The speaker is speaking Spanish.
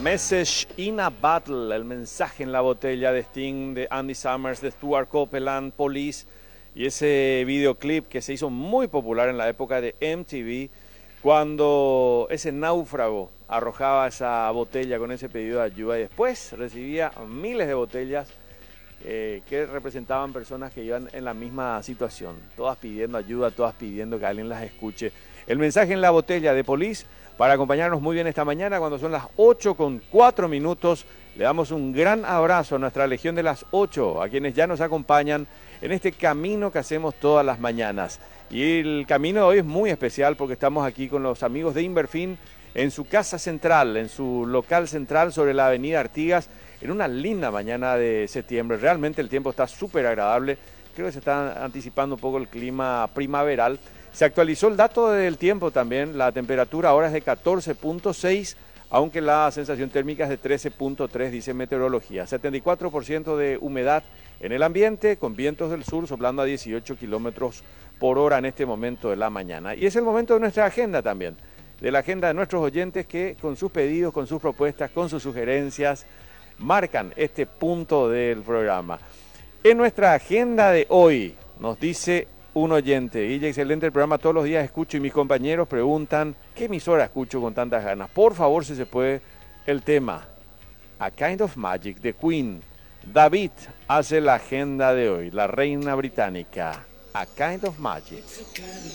Message in a Bottle, el mensaje en la botella de Sting, de Andy Summers, de Stuart Copeland, Police, y ese videoclip que se hizo muy popular en la época de MTV, cuando ese náufrago arrojaba esa botella con ese pedido de ayuda y después recibía miles de botellas que representaban personas que iban en la misma situación, todas pidiendo ayuda, todas pidiendo que alguien las escuche. El mensaje en la botella de Police, para acompañarnos muy bien esta mañana, cuando son las 8:04, le damos un gran abrazo a nuestra Legión de las 8, a quienes ya nos acompañan en este camino que hacemos todas las mañanas. Y el camino de hoy es muy especial porque estamos aquí con los amigos de Inverfin en su casa central, en su local central sobre la avenida Artigas, en una linda mañana de septiembre. Realmente el tiempo está súper agradable, creo que se está anticipando un poco el clima primaveral. Se actualizó el dato del tiempo también, la temperatura ahora es de 14.6, aunque la sensación térmica es de 13.3, dice meteorología. 74% de humedad en el ambiente, con vientos del sur soplando a 18 kilómetros por hora en este momento de la mañana. Y es el momento de nuestra agenda también, de la agenda de nuestros oyentes que con sus pedidos, con sus propuestas, con sus sugerencias, marcan este punto del programa. En nuestra agenda de hoy nos dice un oyente: Guille, excelente el programa, todos los días escucho y mis compañeros preguntan ¿qué emisora escucho con tantas ganas? Por favor, si se puede, el tema A Kind of Magic de Queen. David hace la agenda de hoy, la reina británica, A Kind of Magic.